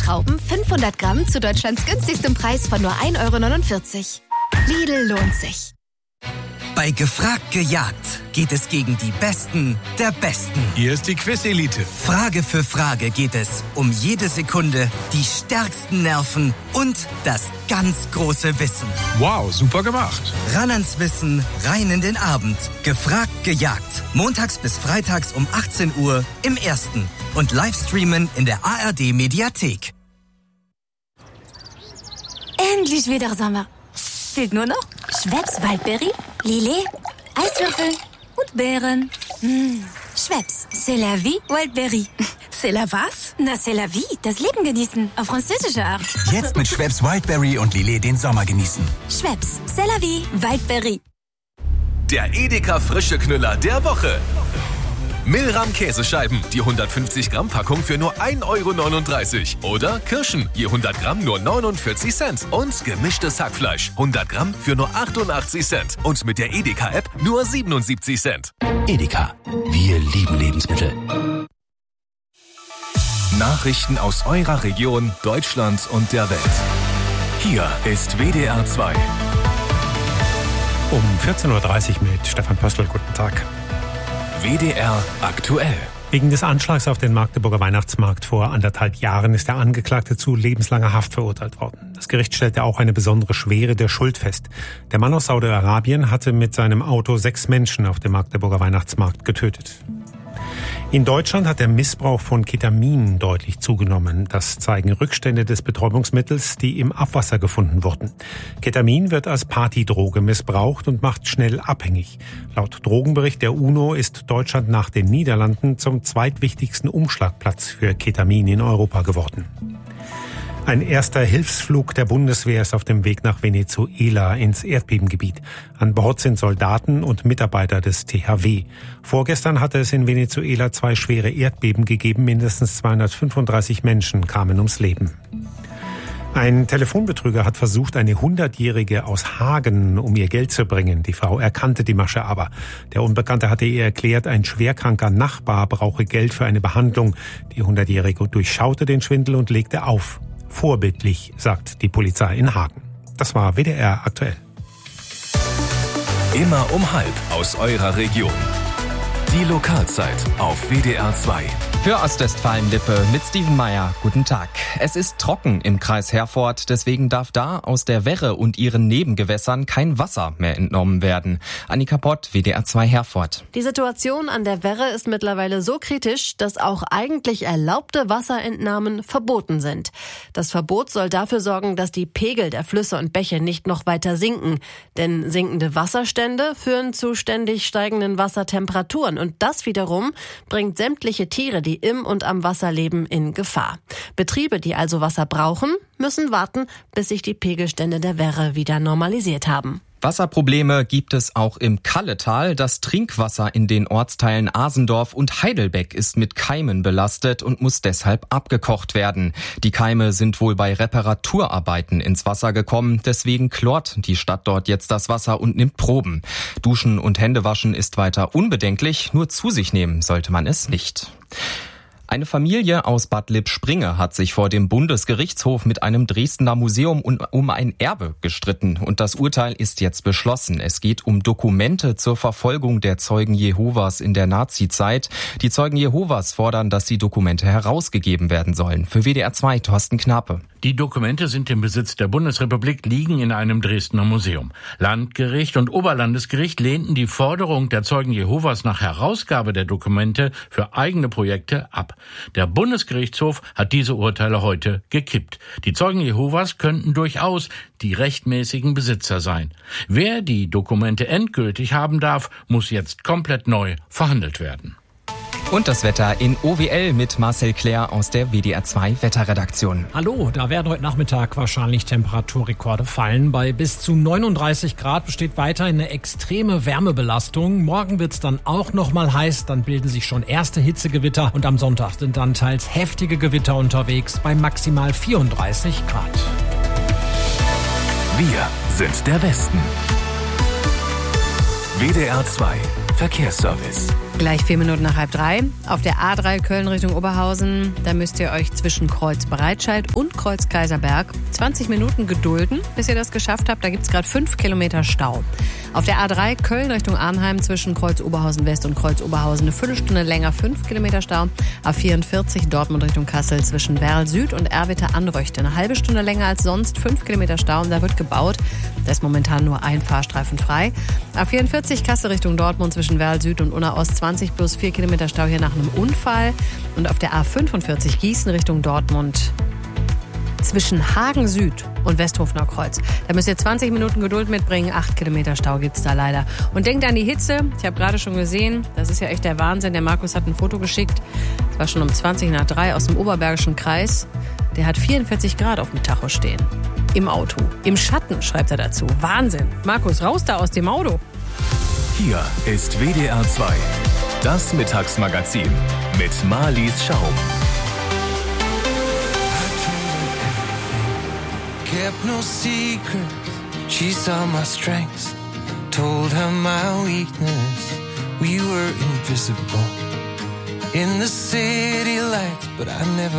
Trauben 500 Gramm zu Deutschlands günstigstem Preis von nur 1,49 €. Lidl lohnt sich. Bei Gefragt gejagt geht es gegen die Besten der Besten. Hier ist die Quiz-Elite. Frage für Frage geht es um jede Sekunde, die stärksten Nerven und das ganz große Wissen. Wow, super gemacht. Ran ans Wissen, rein in den Abend. Gefragt gejagt. Montags bis freitags um 18 Uhr im Ersten. Und Livestreamen in der ARD-Mediathek. Endlich wieder Sommer. Fehlt nur noch Schweppes Waldberry, Lillet, Eiswürfel und Beeren. Schweppes, c'est la vie, Waldberry. C'est la was? Na, c'est la vie, das Leben genießen, auf französische Art. Jetzt mit Schweppes Wildberry und Lillet den Sommer genießen. Schweppes, c'est la vie, Waldberry. Der Edeka frische Knüller der Woche. Milram Käsescheiben, die 150 Gramm Packung für nur 1,39 €. Oder Kirschen, je 100 Gramm nur 49 Cent. Und gemischtes Hackfleisch, 100 Gramm für nur 88 Cent. Und mit der Edeka-App nur 77 Cent. Edeka, wir lieben Lebensmittel. Nachrichten aus eurer Region, Deutschland und der Welt. Hier ist WDR 2. Um 14.30 Uhr mit Stefan Pöstl. Guten Tag. WDR aktuell. Wegen des Anschlags auf den Magdeburger Weihnachtsmarkt vor 1,5 Jahren ist der Angeklagte zu lebenslanger Haft verurteilt worden. Das Gericht stellte auch eine besondere Schwere der Schuld fest. Der Mann aus Saudi-Arabien hatte mit seinem Auto 6 Menschen auf dem Magdeburger Weihnachtsmarkt getötet. In Deutschland hat der Missbrauch von Ketamin deutlich zugenommen. Das zeigen Rückstände des Betäubungsmittels, die im Abwasser gefunden wurden. Ketamin wird als Partydroge missbraucht und macht schnell abhängig. Laut Drogenbericht der UNO ist Deutschland nach den Niederlanden zum zweitwichtigsten Umschlagplatz für Ketamin in Europa geworden. Ein erster Hilfsflug der Bundeswehr ist auf dem Weg nach Venezuela ins Erdbebengebiet. An Bord sind Soldaten und Mitarbeiter des THW. Vorgestern hatte es in Venezuela 2 schwere Erdbeben gegeben. Mindestens 235 Menschen kamen ums Leben. Ein Telefonbetrüger hat versucht, eine 100-Jährige aus Hagen um ihr Geld zu bringen. Die Frau erkannte die Masche aber. Der Unbekannte hatte ihr erklärt, ein schwerkranker Nachbar brauche Geld für eine Behandlung. Die 100-Jährige durchschaute den Schwindel und legte auf. Vorbildlich, sagt die Polizei in Hagen. Das war WDR aktuell. Immer um 12 aus eurer Region. Die Lokalzeit auf WDR 2. Für Ostwestfalen-Lippe mit Steven Meyer. Guten Tag. Es ist trocken im Kreis Herford, deswegen darf da aus der Werre und ihren Nebengewässern kein Wasser mehr entnommen werden. Annika Pott, WDR 2 Herford. Die Situation an der Werre ist mittlerweile so kritisch, dass auch eigentlich erlaubte Wasserentnahmen verboten sind. Das Verbot soll dafür sorgen, dass die Pegel der Flüsse und Bäche nicht noch weiter sinken. Denn sinkende Wasserstände führen zu ständig steigenden Wassertemperaturen und das wiederum bringt sämtliche Tiere, die im und am Wasser leben, in Gefahr. Betriebe, die also Wasser brauchen, müssen warten, bis sich die Pegelstände der Werre wieder normalisiert haben. Wasserprobleme gibt es auch im Kalletal. Das Trinkwasser in den Ortsteilen Asendorf und Heidelbeck ist mit Keimen belastet und muss deshalb abgekocht werden. Die Keime sind wohl bei Reparaturarbeiten ins Wasser gekommen. Deswegen chlort die Stadt dort jetzt das Wasser und nimmt Proben. Duschen und Händewaschen ist weiter unbedenklich. Nur zu sich nehmen sollte man es nicht. Eine Familie aus Bad Lippspringe hat sich vor dem Bundesgerichtshof mit einem Dresdner Museum um ein Erbe gestritten. Und das Urteil ist jetzt beschlossen. Es geht um Dokumente zur Verfolgung der Zeugen Jehovas in der Nazizeit. Die Zeugen Jehovas fordern, dass die Dokumente herausgegeben werden sollen. Für WDR 2 Thorsten Knape. Die Dokumente sind im Besitz der Bundesrepublik, liegen in einem Dresdner Museum. Landgericht und Oberlandesgericht lehnten die Forderung der Zeugen Jehovas nach Herausgabe der Dokumente für eigene Projekte ab. Der Bundesgerichtshof hat diese Urteile heute gekippt. Die Zeugen Jehovas könnten durchaus die rechtmäßigen Besitzer sein. Wer die Dokumente endgültig haben darf, muss jetzt komplett neu verhandelt werden. Und das Wetter in OWL mit Marcel Claire aus der WDR 2 Wetterredaktion. Hallo, da werden heute Nachmittag wahrscheinlich Temperaturrekorde fallen. Bei bis zu 39 Grad besteht weiterhin eine extreme Wärmebelastung. Morgen wird's dann auch noch mal heiß, dann bilden sich schon erste Hitzegewitter. Und am Sonntag sind dann teils heftige Gewitter unterwegs bei maximal 34 Grad. Wir sind der Westen. WDR 2 Verkehrsservice. Gleich 4 Minuten nach 2:30. Auf der A3 Köln Richtung Oberhausen, da müsst ihr euch zwischen Kreuz Breitscheid und Kreuz Kaiserberg 20 Minuten gedulden, bis ihr das geschafft habt. Da gibt es gerade 5 Kilometer Stau. Auf der A3 Köln Richtung Arnheim zwischen Kreuz Oberhausen West und Kreuz Oberhausen eine Viertelstunde länger, 5 Kilometer Stau. A44 Dortmund Richtung Kassel zwischen Werl Süd und Erwitte Anröchte eine halbe Stunde länger als sonst, 5 Kilometer Stau. Und da wird gebaut. Da ist momentan nur ein Fahrstreifen frei. A44 Kassel Richtung Dortmund zwischen Werl Süd und Unna Ost 20 plus 4 Kilometer Stau hier nach einem Unfall. Und auf der A45 Gießen Richtung Dortmund zwischen Hagen Süd und Westhofener Kreuz. Da müsst ihr 20 Minuten Geduld mitbringen. 8 Kilometer Stau gibt's da leider. Und denkt an die Hitze. Ich habe gerade schon gesehen, das ist ja echt der Wahnsinn. Der Markus hat ein Foto geschickt. Das war schon um 20 nach 3 aus dem Oberbergischen Kreis. Der hat 44 Grad auf dem Tacho stehen. Im Auto. Im Schatten, schreibt er dazu. Wahnsinn. Markus, raus da aus dem Auto. Hier ist WDR 2. Das Mittagsmagazin mit Marlies Schaum. Kept no secret, she saw my strengths, told her my weakness, we were invisible in the city lights, but I never